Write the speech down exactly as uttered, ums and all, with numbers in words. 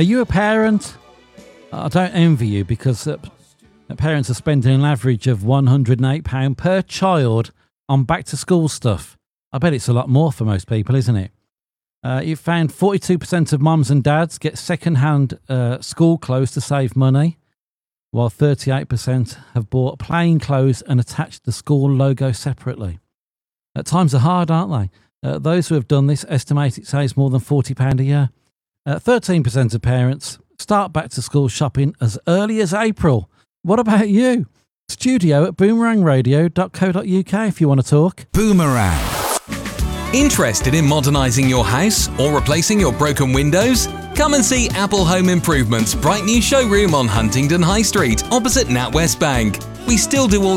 Are you a parent? I don't envy you because uh, parents are spending an average of one hundred eight pounds per child on back to school stuff. I bet it's a lot more for most people, isn't it? Uh, you found forty-two percent of mums and dads get second-hand uh, school clothes to save money, while thirty-eight percent have bought plain clothes and attached the school logo separately. Uh, times are hard, aren't they? Uh, those who have done this estimate it saves more than forty pounds a year. Uh, thirteen percent of parents start back to school shopping as early as April. What about you? Studio at boomerang radio dot co dot uk if you want to talk. Boomerang. Interested in modernising your house or replacing your broken windows? Come and see Apple Home Improvements' bright new showroom on Huntingdon High Street, opposite NatWest Bank. We still do all